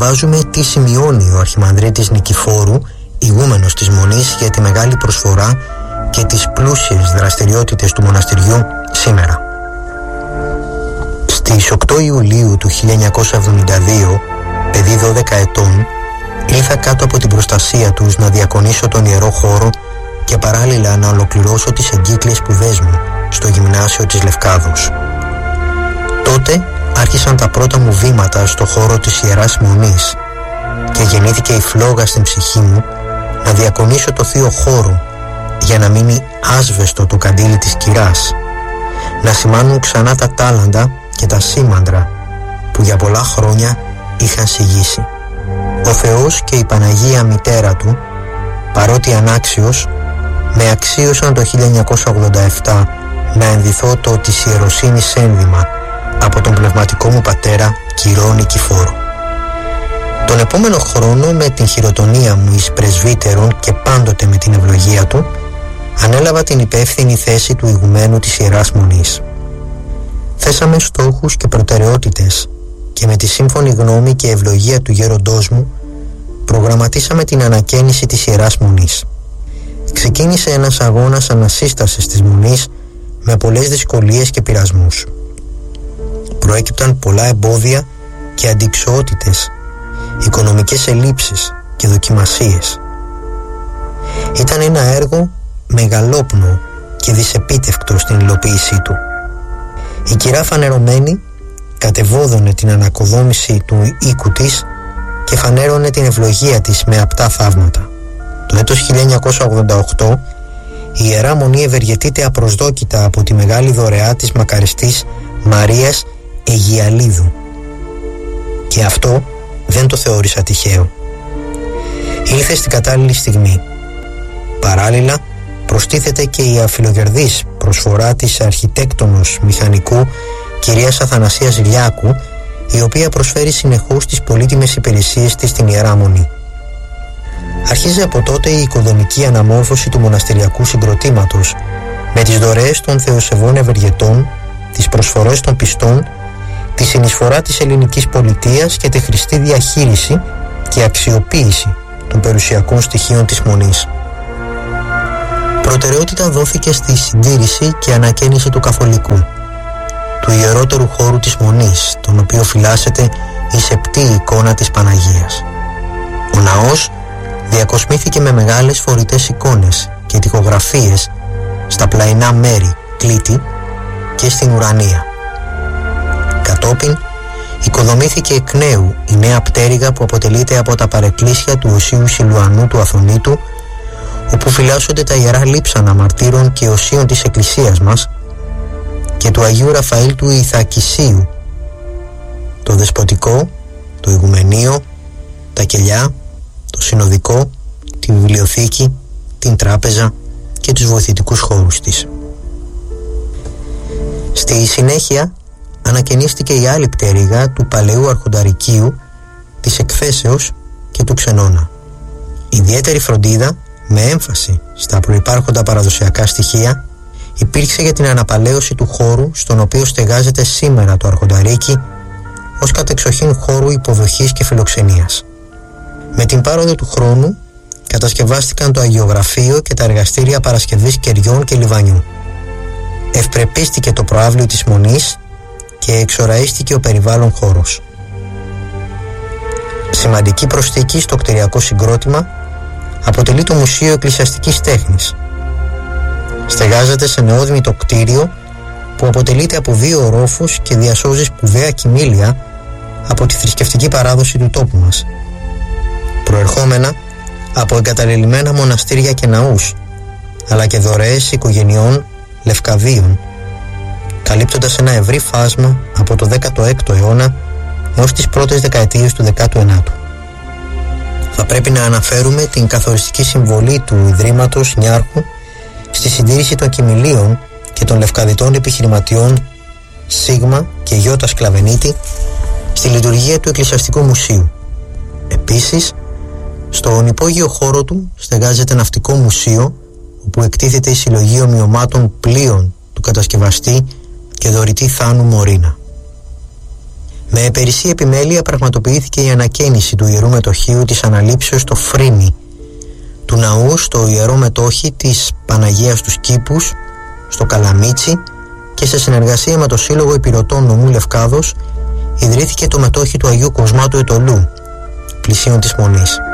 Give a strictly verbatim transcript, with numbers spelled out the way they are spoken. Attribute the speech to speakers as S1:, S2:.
S1: διαβάζουμε τι σημειώνει ο Αρχιμανδρίτης Νικηφόρου, ηγούμενος της Μονής, για τη μεγάλη προσφορά και τις πλούσιες δραστηριότητες του μοναστηριού σήμερα. Στις οκτώ Ιουλίου του χίλια εννιακόσια εβδομήντα δύο, παιδί δώδεκα ετών, ήλθα κάτω από την προστασία τους να διακονήσω τον ιερό χώρο και παράλληλα να ολοκληρώσω τις εγκύκλειες σπουδές μου στο γυμνάσιο της Λευκάδος. Τότε άρχισαν τα πρώτα μου βήματα στο χώρο της Ιεράς Μονής και γεννήθηκε η φλόγα στην ψυχή μου να διακονήσω το θείο χώρο για να μείνει άσβεστο το καντήλι της κυράς, να σημάνουν ξανά τα τάλαντα και τα σήμαντρα που για πολλά χρόνια είχαν συγγύσει. Ο Θεός και η Παναγία μητέρα του, παρότι ανάξιος, με αξίωσαν το χίλια εννιακόσια ογδόντα επτά να ενδυθώ το της ιεροσύνης ένδυμα από τον πνευματικό μου πατέρα Κυρώ Νικηφόρο. Τον επόμενο χρόνο, με την χειροτονία μου εις πρεσβύτερον και πάντοτε με την ευλογία του, ανέλαβα την υπεύθυνη θέση του ηγουμένου της Ιεράς Μονής. Θέσαμε στόχους και προτεραιότητες και με τη σύμφωνη γνώμη και ευλογία του γέροντός μου προγραμματίσαμε την ανακαίνιση της Ιεράς Μονής. Ξεκίνησε ένας αγώνας ανασύστασης της Μονής με πολλές δυσκολίες και πειρασμούς. Προέκυπταν πολλά εμπόδια και αντιξοότητες, οικονομικές ελλείψεις και δοκιμασίες. Ήταν ένα έργο μεγαλόπνοο και δυσεπίτευκτο στην υλοποίησή του. Η κυρά φανερωμένη κατεβόδωνε την ανακοδόμηση του οίκου της και φανέρωνε την ευλογία της με απτά θαύματα. Το έτος χίλια εννιακόσια ογδόντα οκτώ η Ιερά Μονή ευεργετείται απροσδόκητα από τη μεγάλη δωρεά της μακαριστής Μαρίας Αιγιαλίδου, και αυτό δεν το θεώρησα τυχαίο. Ήλθε στην κατάλληλη στιγμή. Παράλληλα προστίθεται και η αφιλοκερδής προσφορά της αρχιτέκτονος μηχανικού κυρίας Αθανασίας Λιάκου, η οποία προσφέρει συνεχώς τις πολύτιμες υπηρεσίες της στην Ιερά Μονή. Αρχίζει από τότε η οικοδομική αναμόρφωση του μοναστηριακού συγκροτήματος με τις δωρεές των θεοσεβών ευεργετών, τις προσφορές των πιστών, τη συνεισφορά της ελληνικής πολιτείας και τη χρηστή διαχείριση και αξιοποίηση των περιουσιακών στοιχείων της Μονής. Προτεραιότητα δόθηκε στη συντήρηση και ανακαίνιση του καθολικού, του ιερότερου χώρου της Μονής, τον οποίο φυλάσσεται η σεπτή εικόνα της Παναγίας. Ο ναός διακοσμήθηκε με μεγάλες φορητές εικόνες και τοιχογραφίες στα πλαϊνά μέρη κλίτη και στην ουρανία. Κατόπιν οικοδομήθηκε εκ νέου η νέα πτέρυγα που αποτελείται από τα παρεκκλήσια του Οσίου Σιλουανού του Αθωνίτου, όπου φυλάσσονται τα ιερά λείψανα μαρτύρων και οσίων της Εκκλησίας μας, και του Αγίου Ραφαήλ του Ιθακισίου, το Δεσποτικό, το Ηγουμενείο, τα κελιά, το Συνοδικό, τη βιβλιοθήκη, την τράπεζα και τους βοηθητικούς χώρους της. Στη συνέχεια ανακαινίστηκε η άλλη πτέρυγα του παλαιού αρχονταρικίου, της Εκθέσεως και του Ξενώνα. Ιδιαίτερη φροντίδα, με έμφαση στα προϋπάρχοντα παραδοσιακά στοιχεία, υπήρξε για την αναπαλαίωση του χώρου στον οποίο στεγάζεται σήμερα το αρχονταρίκι ως κατεξοχήν χώρου υποδοχής και φιλοξενίας. Με την πάροδο του χρόνου κατασκευάστηκαν το αγιογραφείο και τα εργαστήρια παρασκευής κεριών και λιβανιού. Ευπρεπίστηκε το προαύλιο της Μονής και εξοραίστηκε ο περιβάλλον χώρος. Σημαντική προσθήκη στο κτηριακό συγκρότημα αποτελεί το Μουσείο Εκκλησιαστικής Τέχνης. Στεγάζεται σε νεόδημητο κτίριο που αποτελείται από δύο ορόφους και διασώζει σπουδαία κοιμήλια από τη θρησκευτική παράδοση του τόπου μας, προερχόμενα από εγκαταλελειμμένα μοναστήρια και ναούς, αλλά και δωρεές οικογενειών Λευκαδίων, καλύπτοντας ένα ευρύ φάσμα από το δέκατο έκτο αιώνα έως τις πρώτες δεκαετίες του δέκατου ενάτου. Θα πρέπει να αναφέρουμε την καθοριστική συμβολή του Ιδρύματος Νιάρχου στη συντήρηση των κοιμηλίων και των λευκαδιτών επιχειρηματιών Σίγμα και Γιώτα Σκλαβενίτη στη λειτουργία του Εκκλησιαστικού Μουσείου. Επίσης, στον υπόγειο χώρο του στεγάζεται ναυτικό μουσείο, όπου εκτίθεται η συλλογή ομοιωμάτων πλοίων του κατασκευαστή και δωρητή Θάνου Μωρίνα. Με περισσή επιμέλεια πραγματοποιήθηκε η ανακαίνιση του Ιερού Μετοχείου της Αναλήψεως στο Φρίνι, του ναού στο Ιερό Μετόχι της Παναγίας τους Κήπους στο Καλαμίτσι, και σε συνεργασία με το Σύλλογο Επιρωτών Νομού Λευκάδος ιδρύθηκε το μετόχι του Αγίου Κοσμάτου Ετωλού, πλησίον της Μονής.